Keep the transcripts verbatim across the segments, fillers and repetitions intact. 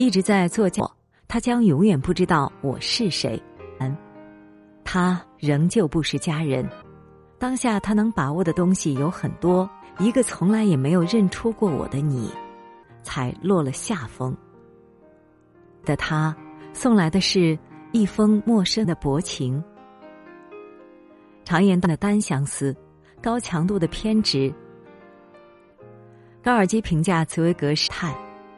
一直在做假，他将永远不知道我是谁。他仍旧不是家人。当下他能把握的东西有很多，一个从来也没有认出过我的你，才落了下风。的他送来的是一封陌生的薄情。常言道的单相思，高强度的偏执。高尔基评价茨威格是叹。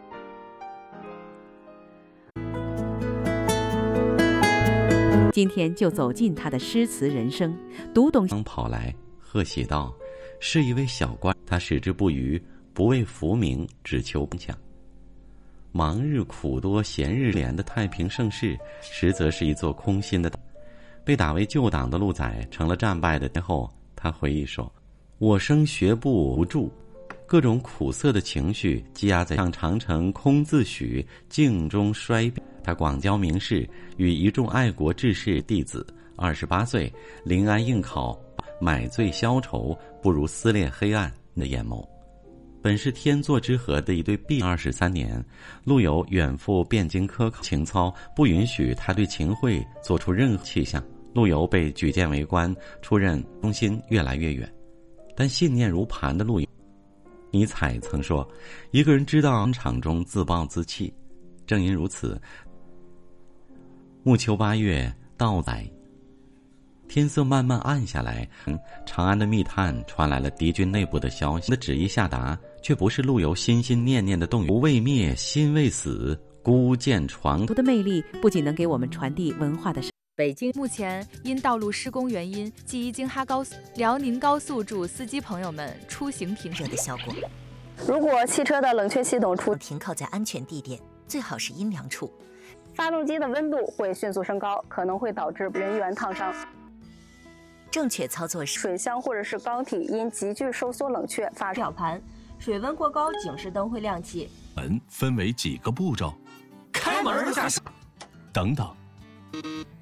今天就走进他的诗词人生，读懂。 跑来贺喜道，是一位小官，他矢志不渝，不为浮名，只求工匠。忙日苦多，闲日连的太平盛世，实则是一座空心的岛。被打为旧党的陆载成了战败的天后。他回忆说：“我生学不无助，各种苦涩的情绪积压在上长城空自许，镜中衰变。”他广交名士，与一众爱国志士弟子。二十八岁，临安应考，买醉消愁，不如撕裂黑暗的眼眸。本是天作之合的一对璧。二十三年，陆游远赴汴京科考，情操不允许他对秦桧做出任何气象。陆游被举荐为官，出任中心越来越远，但信念如磐的陆游。尼采曾说：“一个人知道商场中自暴自弃。”正因如此，暮秋八月，到来，天色慢慢暗下来。长安的密探传来了敌军内部的消息，的旨意下达，却不是陆游心心念念的动员。不未灭，心未死，孤剑床。 读的魅力不仅能给我们传递文化的。 北京目前因道路施工原因，记忆京哈高速、辽宁高速祝司机朋友们出行平热的效果。 如果汽车的冷却系统出， 停靠在安全地点，最好是阴凉处。 发动机的温度会迅速升高，可能会导致人员烫伤。 正确操作时， 水箱或者是缸体因急剧收缩冷却发表盘，水温过高，警示灯会亮起。 门分为几个步骤？开门下手等等。